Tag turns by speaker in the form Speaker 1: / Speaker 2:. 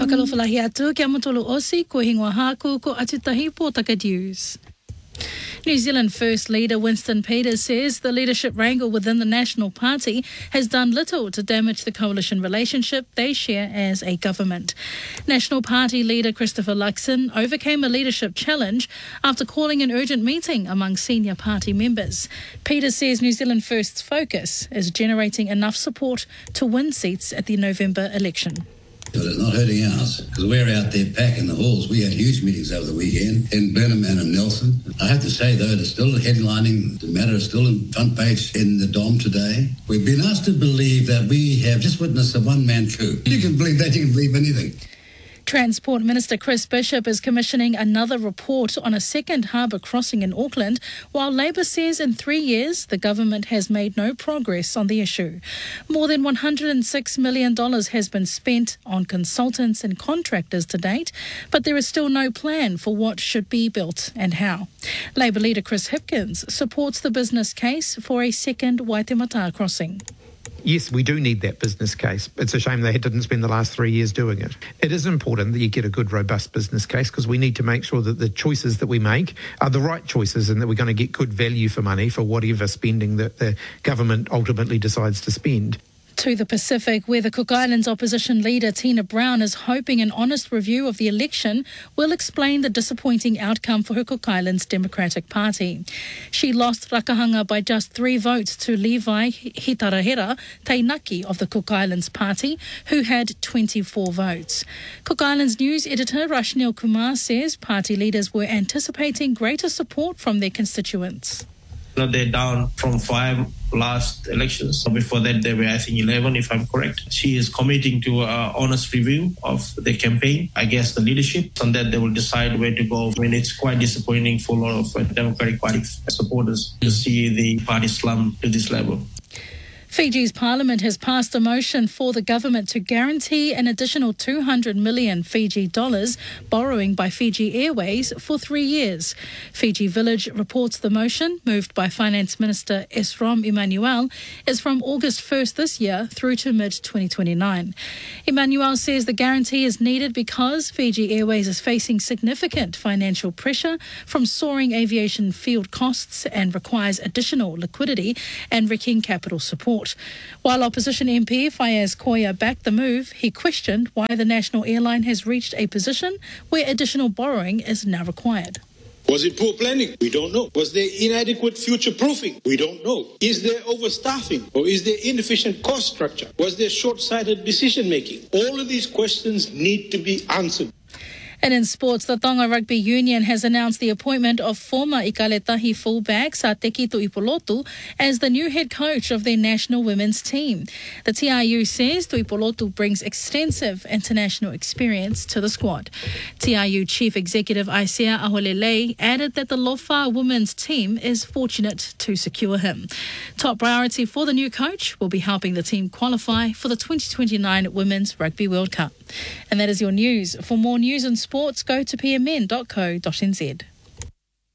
Speaker 1: Whakalofalahi atu kia matolo osi ko hingwa haku ko atutahi pōtaka news. New Zealand First Leader Winston Peters says the leadership wrangle within the National Party has done little to damage the coalition relationship they share as a government. National Party leader Christopher Luxon overcame a leadership challenge after calling an urgent meeting among senior party members. Peters says New Zealand First's focus is generating enough support to win seats at the November election.
Speaker 2: But it's not hurting ours, because we're out there packing the halls. We had huge meetings over the weekend in Burnham and in Nelson. I have to say, though, it's still headlining. The matter is still in front page in the Dom today. We've been asked to believe that we have just witnessed a one-man coup. You can believe that, you can believe anything.
Speaker 1: Transport Minister Chris Bishop is commissioning another report on a second harbour crossing in Auckland, while Labour says in 3 years the government has made no progress on the issue. More than $106 million has been spent on consultants and contractors to date, but there is still no plan for what should be built and how. Labour leader Chris Hipkins supports the business case for a second Waitemata crossing.
Speaker 3: Yes, we do need that business case. It's a shame they didn't spend the last 3 years doing it. It is important that you get a good, robust business case because we need to make sure that the choices that we make are the right choices and that we're going to get good value for money for whatever spending that the government ultimately decides to spend.
Speaker 1: To the Pacific, where the Cook Islands opposition leader Tina Brown is hoping an honest review of the election will explain the disappointing outcome for her Cook Islands Democratic Party. She lost Rakahanga by just 3 votes to Levi Hitarahera Tainaki of the Cook Islands Party, who had 24 votes. Cook Islands News editor Rashnil Kumar says party leaders were anticipating greater support from their constituents.
Speaker 4: They're down from 5 last elections. Before that, they were, I think, 11, if I'm correct. She is committing to an honest review of the campaign. I guess the leadership, on that they will decide where to go. I mean, it's quite disappointing for a lot of Democratic Party supporters to see the party slump to this level.
Speaker 1: Fiji's parliament has passed a motion for the government to guarantee an additional 200 million Fiji dollars borrowing by Fiji Airways for 3 years. Fiji Village reports the motion, moved by Finance Minister Esrom Emmanuel, is from August 1st this year through to mid-2029. Emmanuel says the guarantee is needed because Fiji Airways is facing significant financial pressure from soaring aviation field costs and requires additional liquidity and wrecking capital support. While opposition MP Fayez Koya backed the move, he questioned why the national airline has reached a position where additional borrowing is now required.
Speaker 5: Was it poor planning? We don't know. Was there inadequate future proofing? We don't know. Is there overstaffing or is there inefficient cost structure? Was there short-sighted decision making? All of these questions need to be answered.
Speaker 1: And in sports, the Tonga Rugby Union has announced the appointment of former Ikaletahi fullback Sateki Tuipolotu as the new head coach of their national women's team. The TRU says Tuipolotu brings extensive international experience to the squad. TRU Chief Executive Aisia Aholelei added that the Lofa women's team is fortunate to secure him. Top priority for the new coach will be helping the team qualify for the 2029 Women's Rugby World Cup. And that is your news. For more news and sports, go to pmn.co.nz.